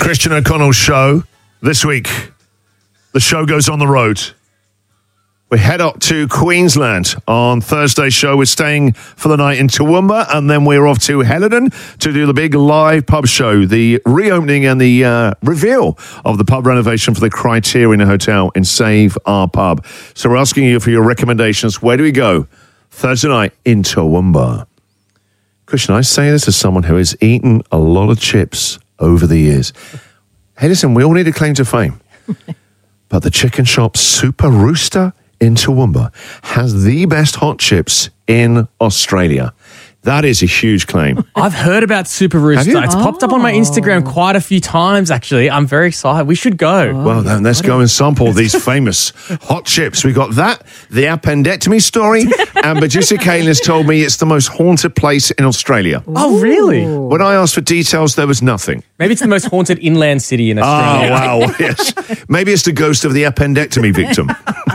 Christian O'Connell's show. This week, the show goes on the road. We head up to Queensland on Thursday's show. We're staying for the night in Toowoomba, and then we're off to Helidon to do the big live pub show, the reopening and the reveal of the pub renovation for the Criterion Hotel in Save Our Pub. So we're asking you for your recommendations. Where do we go Thursday night in Toowoomba? Christian, I say this as someone who has eaten a lot of chips over the years. Hey, listen, we all need a claim to fame. But the chicken shop Super Rooster in Toowoomba has the best hot chips in Australia. That is a huge claim. I've heard about Super Rooster. It's popped up on my Instagram quite a few times, actually. I'm very excited. We should go. Well, then let's go and sample these famous hot chips. We got that, the appendectomy story, and producer Kayla has told me it's the most haunted place in Australia. Oh, really? When I asked for details, there was nothing. Maybe it's the most haunted inland city in Oh, Australia. wow, yes. Maybe it's the ghost of the appendectomy victim.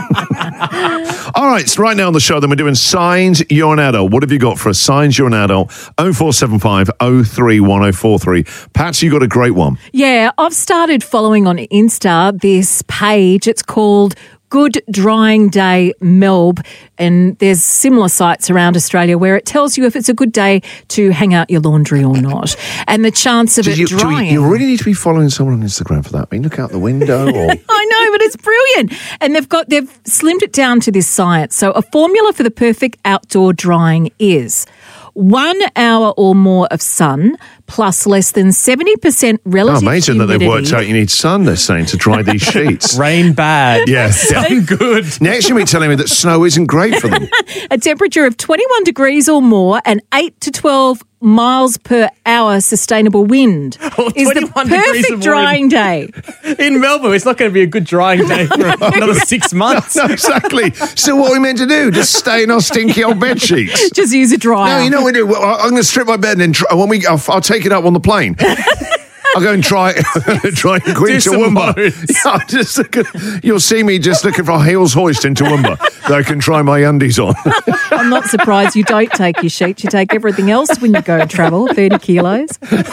All right, so right now on the show, then we're doing Signs You're an Adult. What have you got for us? Signs You're an Adult, 0475 031043. Pat, you got a great one. Yeah, I've started following on Insta this page. It's called Good Drying Day Melb, and there's similar sites around Australia where it tells you if it's a good day to hang out your laundry or not, and the chance of it drying. You really need to be following someone on Instagram for that. I mean, look out the window. Or... I know, but it's brilliant. And they've slimmed it down to this science. So a formula for the perfect outdoor drying is 1 hour or more of sun plus less than 70% relative amazing humidity. that they've worked out you need sun, they're saying, to dry these sheets. Rain bad. Yes. Sun good. Next, you'll be telling me that snow isn't great for them. A temperature of 21 degrees or more and 8 to 12 miles per hour sustainable wind is the 21 degrees perfect of drying day. In Melbourne, it's not going to be a good drying day for another 6 months. No, exactly. So what are we meant to do? Just stay in our stinky old bed sheets? Just use a dryer. No, you know what we do? Well, I'm going to strip my bed and then I'll take it up on the plane. I'll go and try in Queen Toowoomba. You'll see me just looking for a heels hoist in Toowoomba that I can try my undies on. I'm not surprised you don't take your sheets. You take everything else when you go and travel, 30 kilos.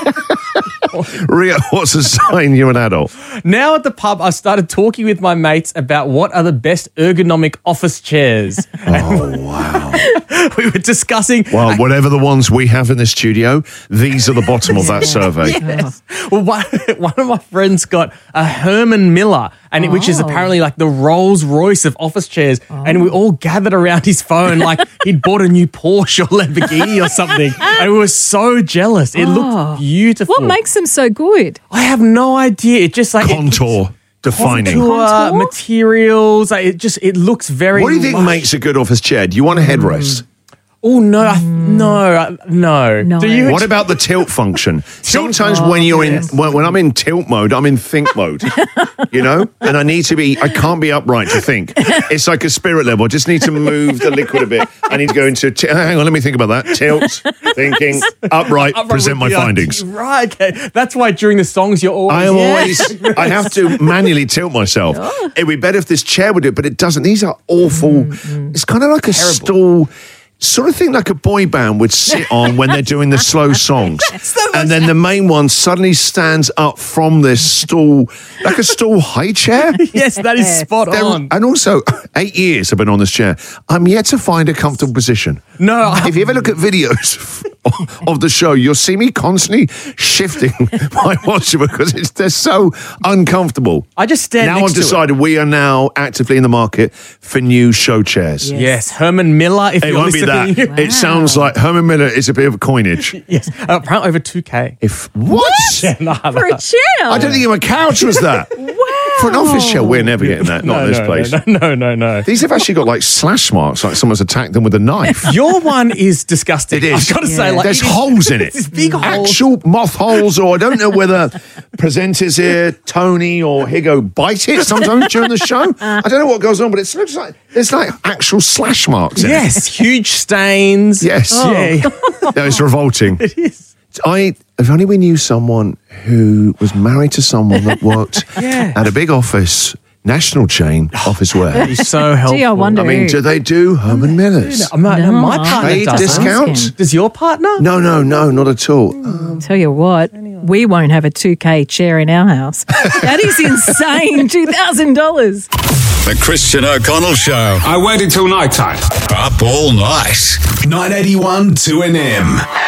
Ria, what's a sign you're an adult? Now at the pub, I started talking with my mates about what are the best ergonomic office chairs. Oh, wow. We were discussing... Well, whatever the ones we have in the studio, these are the bottom of that survey. Yes. Well, one of my friends got a Herman Miller, and which is apparently like the Rolls Royce of office chairs. And we all gathered around his phone like he'd bought a new Porsche or Lamborghini or something. And we were so jealous. It looked beautiful. What makes them so good? I have no idea. It just like... Contour. Defining. Contour? Materials. Like, it looks very... What do you think makes a good office chair? Do you want a headrest? Oh, no. No. Do you? What about the tilt function? Sometimes when you're when I'm in tilt mode, I'm in think mode, you know? And I can't be upright to think. It's like a spirit level. I just need to move the liquid a bit. I need to go into, hang on, let me think about that. Tilt, thinking, upright, present my findings. Right, okay. That's why during the songs you're always... I have to manually tilt myself. It'd be better if this chair would do it, but it doesn't. These are awful. It's kind of like a stool... Sort of thing like a boy band would sit on when they're doing the slow songs. And then the main one suddenly stands up from this stool, like a stool high chair. Yes, that is spot on. And also, 8 years I've been on this chair. I'm yet to find a comfortable position. No. If you ever look at videos of the show, you'll see me constantly shifting my posture because they're so uncomfortable. I just stand now next I've to decided we are now actively in the market for new show chairs. Yes, Herman Miller. If It you're won't be listening. that. It sounds like Herman Miller is a bit of coinage. Yes, apparently over 2K. What? For a chair? I don't think even a couch was that. Wow. For an office chair, we're never getting that. Not in this place. No. These have actually got like slash marks, like someone's attacked them with a knife. Your one is disgusting. It is. I've got to say, like, there's holes in it. There's big holes. Actual moth holes, or I don't know whether presenters here, Tony or Higo, bite it sometimes during the show. I don't know what goes on, but it looks like there's like actual slash marks in it. Yes, huge stains. Yes. Yeah. No, it's revolting. It is. If only we knew someone who was married to someone that worked at a big office, national chain, office wear. He's so helpful. Gee, I wonder. I mean, do they do Herman Millers? No, my partner Paid doesn't. discount? Does your partner? No, not at all. Tell you what. Anyway. We won't have a 2K chair in our house. That is insane. $2,000. The Christian O'Connell Show. I waited till night time. Up all night. 981 2NM.